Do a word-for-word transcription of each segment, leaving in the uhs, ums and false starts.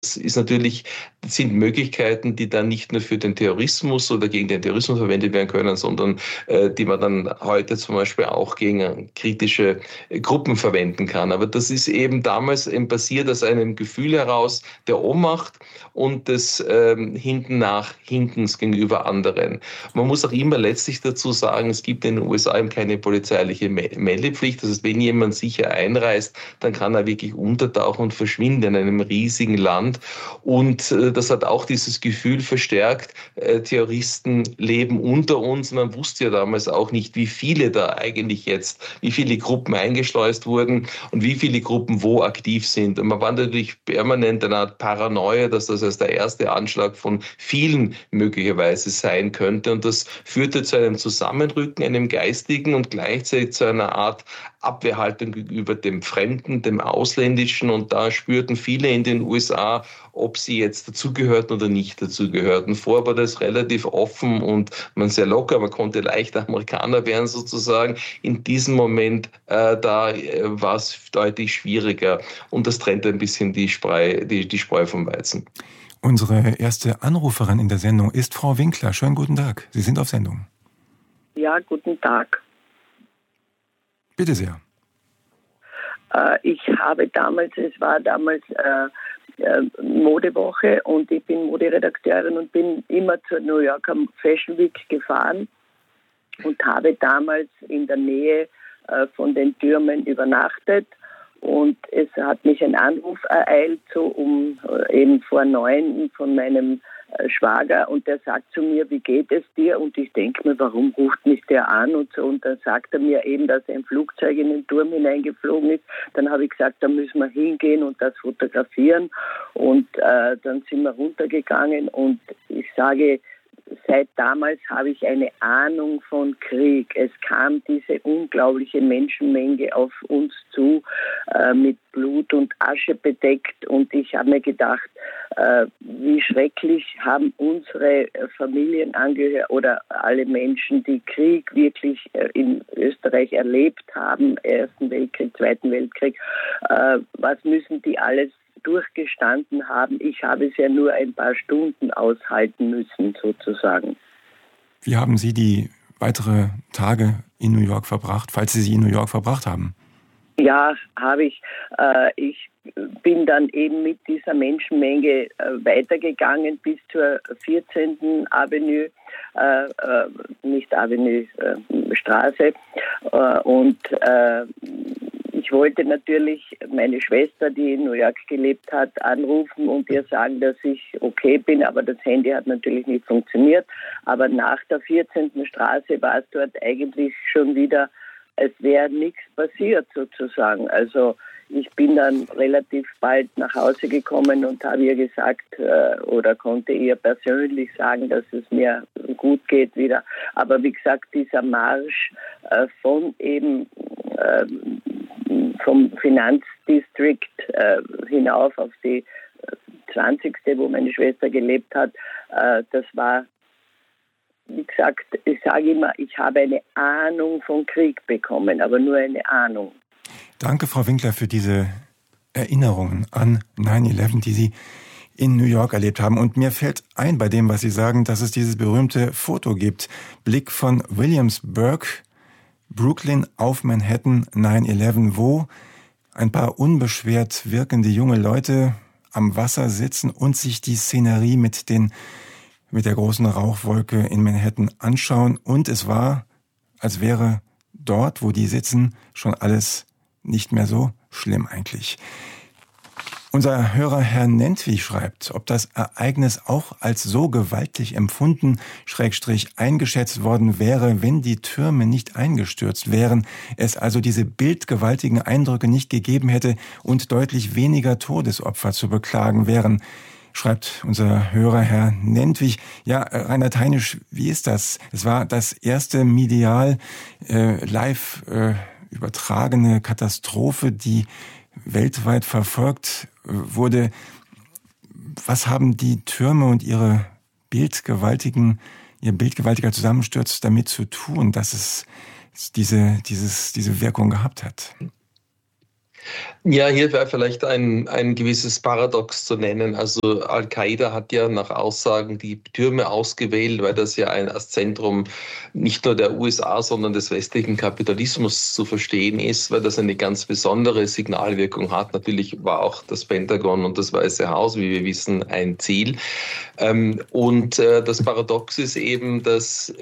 Das ist natürlich, das sind Möglichkeiten, die dann nicht nur für den Terrorismus oder gegen den Terrorismus verwendet werden können, sondern äh, die man dann heute zum Beispiel auch gegen kritische Gruppen verwenden kann. Aber das ist eben damals eben passiert aus einem Gefühl heraus der Ohnmacht und des ähm, hinten nach Hinkens gegenüber anderen. Man muss auch immer letztlich dazu sagen, es gibt in den U S A eben keine polizeiliche Meldepflicht. Das heißt, wenn jemand sicher einreist, dann kann er wirklich untertauchen und verschwinden in einem riesigen Land. Und äh, das hat auch dieses Gefühl verstärkt, äh, Terroristen leben unter uns. Man wusste ja damals auch nicht, wie viele da eigentlich jetzt, wie viele Gruppen eingeschleust wurden und wie viele Gruppen wo aktiv sind. Und man war natürlich permanent in einer Art Paranoia, dass das als der erste Anschlag von vielen möglicherweise sein könnte. Und das führte zu einem Zusammenrücken, einem geistigen und gleichzeitig zu einer Art Abwehrhaltung gegenüber dem Fremden, dem Ausländischen. Und da spürten viele in den U S A, ob sie jetzt dazugehörten oder nicht dazugehörten. Vorher war das relativ offen und man sehr locker, man konnte leicht Amerikaner werden sozusagen. In diesem Moment, äh, da äh, war es deutlich schwieriger und das trennt ein bisschen die Spreu, die, die Spreu vom Weizen. Unsere erste Anruferin in der Sendung ist Frau Winkler. Schönen guten Tag. Sie sind auf Sendung. Ja, guten Tag. Bitte sehr. Äh, ich habe damals, es war damals äh, äh, Modewoche und ich bin Moderedakteurin und bin immer zur New Yorker Fashion Week gefahren und habe damals in der Nähe äh, von den Türmen übernachtet. Und es hat mich ein Anruf ereilt, so um äh, eben vor neun von meinem äh, Schwager. Und der sagt zu mir, wie geht es dir? Und ich denke mir, warum ruft mich der an? Und so. Und dann sagt er mir eben, dass ein Flugzeug in den Turm hineingeflogen ist. Dann habe ich gesagt, da müssen wir hingehen und das fotografieren. Und äh, dann sind wir runtergegangen. Und ich sage, seit damals habe ich eine Ahnung von Krieg. Es kam diese unglaubliche Menschenmenge auf uns zu, äh, mit Blut und Asche bedeckt. Und ich habe mir gedacht, äh, wie schrecklich haben unsere Familienangehörigen oder alle Menschen, die Krieg wirklich äh, in Österreich erlebt haben, Ersten Weltkrieg, Zweiten Weltkrieg, äh, was müssen die alles durchgestanden haben. Ich habe es ja nur ein paar Stunden aushalten müssen, sozusagen. Wie haben Sie die weitere Tage in New York verbracht, falls Sie sie in New York verbracht haben? Ja, habe ich. Äh, ich bin dann eben mit dieser Menschenmenge äh, weitergegangen bis zur vierzehnten Avenue, äh, äh, nicht Avenue, äh, Straße. Äh, und äh, ich wollte natürlich meine Schwester, die in New York gelebt hat, anrufen und ihr sagen, dass ich okay bin, aber das Handy hat natürlich nicht funktioniert. Aber nach der vierzehnten Straße war es dort eigentlich schon wieder, als wäre nichts passiert sozusagen. Also ich bin dann relativ bald nach Hause gekommen und habe ihr gesagt äh, oder konnte ihr persönlich sagen, dass es mir gut geht wieder. Aber wie gesagt, dieser Marsch äh, von eben äh, vom Finanzdistrikt äh, hinauf auf die zwanzigste, wo meine Schwester gelebt hat, äh, das war, wie gesagt, ich sage immer, ich habe eine Ahnung von Krieg bekommen, aber nur eine Ahnung. Danke, Frau Winkler, für diese Erinnerungen an neun elf, die Sie in New York erlebt haben. Und mir fällt ein bei dem, was Sie sagen, dass es dieses berühmte Foto gibt. Blick von Williamsburg, Brooklyn auf Manhattan, neun elf, wo ein paar unbeschwert wirkende junge Leute am Wasser sitzen und sich die Szenerie mit den mit der großen Rauchwolke in Manhattan anschauen. Und es war, als wäre dort, wo die sitzen, schon alles nicht mehr so schlimm eigentlich. Unser Hörer Herr Nentwig schreibt, ob das Ereignis auch als so gewaltig empfunden, Schrägstrich eingeschätzt worden wäre, wenn die Türme nicht eingestürzt wären, es also diese bildgewaltigen Eindrücke nicht gegeben hätte und deutlich weniger Todesopfer zu beklagen wären. Schreibt unser Hörer Herr Nentwig. Ja, Reinhard Heinisch, wie ist das? Es war das erste medial äh, live äh, übertragene Katastrophe, die weltweit verfolgt wurde. Was haben die Türme und ihre bildgewaltigen, ihr bildgewaltiger Zusammensturz damit zu tun, dass es diese, dieses, diese Wirkung gehabt hat? Ja, hier wäre vielleicht ein, ein gewisses Paradox zu nennen. Also Al-Qaida hat ja nach Aussagen die Türme ausgewählt, weil das ja ein, als Zentrum nicht nur der U S A, sondern des westlichen Kapitalismus zu verstehen ist, weil das eine ganz besondere Signalwirkung hat. Natürlich war auch das Pentagon und das Weiße Haus, wie wir wissen, ein Ziel. Und das Paradox ist eben, dass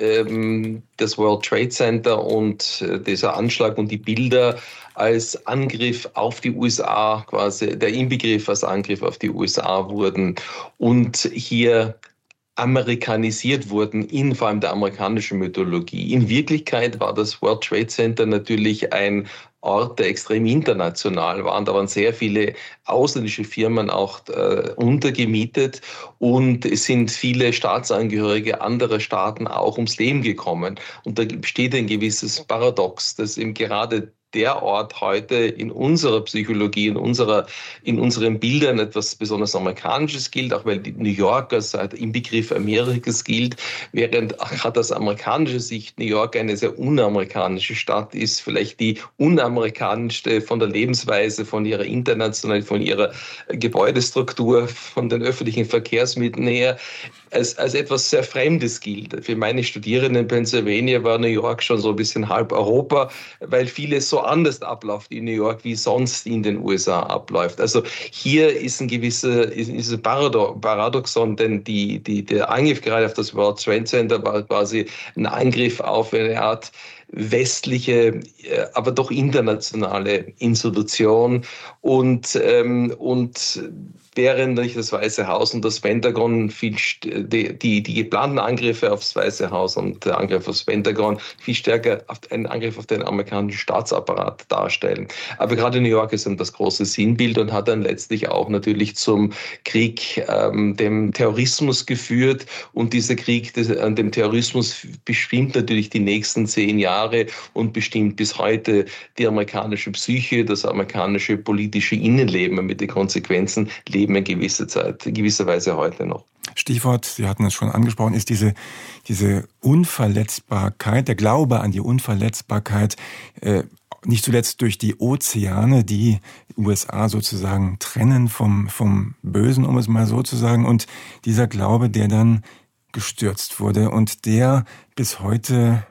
das World Trade Center und dieser Anschlag und die Bilder als Angriff auf die U S A, quasi der Inbegriff als Angriff auf die U S A wurden und hier amerikanisiert wurden in vor allem der amerikanischen Mythologie. In Wirklichkeit war das World Trade Center natürlich ein Ort, der extrem international war. Und da waren sehr viele ausländische Firmen auch äh, untergemietet und es sind viele Staatsangehörige anderer Staaten auch ums Leben gekommen. Und da besteht ein gewisses Paradox, dass eben gerade der Ort heute in unserer Psychologie, in unserer, in unseren Bildern etwas besonders Amerikanisches gilt, auch weil die New York als Inbegriff Amerikas gilt, während gerade aus amerikanischer Sicht New York eine sehr unamerikanische Stadt ist, vielleicht die unamerikanischste von der Lebensweise, von ihrer internationalen, von ihrer Gebäudestruktur, von den öffentlichen Verkehrsmitteln her, als, als etwas sehr Fremdes gilt. Für meine Studierenden in Pennsylvania war New York schon so ein bisschen halb Europa, weil vieles so anders abläuft in New York, wie sonst in den U S A abläuft. Also hier ist ein gewisser ist, ist ein Paradoxon, denn die, die, der Angriff gerade auf das World Trade Center war quasi ein Angriff auf eine Art westliche, aber doch internationale Institution und, ähm, und während nicht das Weiße Haus und das Pentagon viel, die, die, die geplanten Angriffe aufs Weiße Haus und der Angriff aufs Pentagon viel stärker auf einen Angriff auf den amerikanischen Staatsapparat darstellen. Aber gerade New York ist eben das große Sinnbild und hat dann letztlich auch natürlich zum Krieg, ähm, dem Terrorismus geführt und dieser Krieg des, an dem Terrorismus bestimmt natürlich die nächsten zehn Jahre und bestimmt bis heute die amerikanische Psyche, das amerikanische politische Innenleben mit den Konsequenzen leben in gewisser Zeit, in gewisser Weise heute noch. Stichwort, Sie hatten es schon angesprochen, ist diese, diese Unverletzbarkeit, der Glaube an die Unverletzbarkeit, äh, nicht zuletzt durch die Ozeane, die U S A sozusagen trennen vom, vom Bösen, um es mal so zu sagen, und dieser Glaube, der dann gestürzt wurde und der bis heute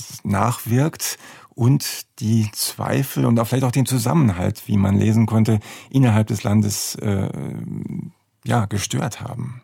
nachwirkt und die Zweifel und auch vielleicht auch den Zusammenhalt, wie man lesen konnte, innerhalb des Landes äh, ja, gestört haben.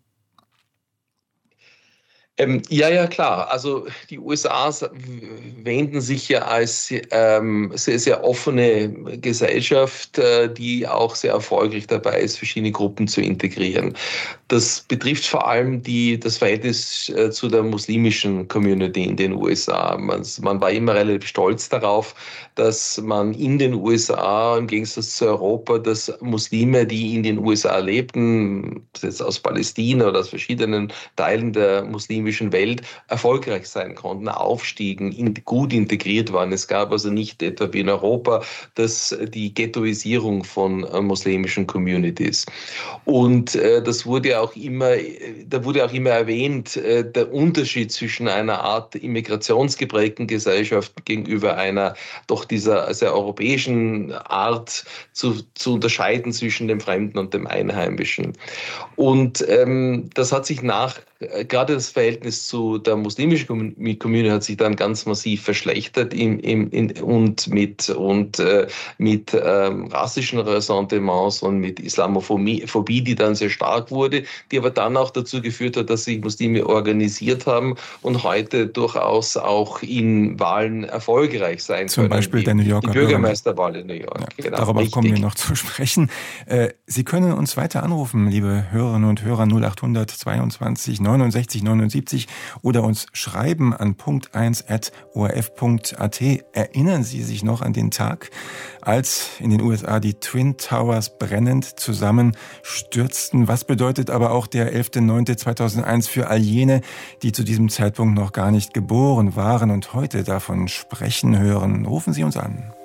Ähm, ja, ja, klar. Also die U S A wenden sich ja als ähm, sehr, sehr offene Gesellschaft, äh, die auch sehr erfolgreich dabei ist, verschiedene Gruppen zu integrieren. Das betrifft vor allem die, das Verhältnis äh, zu der muslimischen Community in den U S A. Man, man war immer relativ stolz darauf, dass man in den U S A, im Gegensatz zu Europa, dass Muslime, die in den U S A lebten, jetzt aus Palästina oder aus verschiedenen Teilen der muslimischen Welt, erfolgreich sein konnten, aufstiegen, in, gut integriert waren. Es gab also nicht etwa wie in Europa das, die Ghettoisierung von äh, muslimischen Communities. Und äh, das wurde auch immer, da wurde auch immer erwähnt, äh, der Unterschied zwischen einer Art immigrationsgeprägten Gesellschaft gegenüber einer doch dieser sehr europäischen Art zu, zu unterscheiden zwischen dem Fremden und dem Einheimischen. Und ähm, das hat sich nach, gerade das Verhältnis zu der muslimischen Community hat sich dann ganz massiv verschlechtert im, im, in, und mit, und, äh, mit ähm, rassischen Ressentiments und mit Islamophobie, die dann sehr stark wurde, die aber dann auch dazu geführt hat, dass sich Muslime organisiert haben und heute durchaus auch in Wahlen erfolgreich sein Zum können. Zum Beispiel der New Yorker die Bürgermeisterwahl in New York. Ja, genau, darüber richtig. Kommen wir noch zu sprechen. Äh, Sie können uns weiter anrufen, liebe Hörerinnen und Hörer, null achthundert zweiundzwanzig neunundsechzig neunundsiebzig oder uns schreiben an punkt eins at o r f punkt a t. Erinnern Sie sich noch an den Tag, als in den U S A die Twin Towers brennend zusammenstürzten? Was bedeutet aber auch der elfter neunter zweitausendeins für all jene, die zu diesem Zeitpunkt noch gar nicht geboren waren und heute davon sprechen hören? Rufen Sie uns an.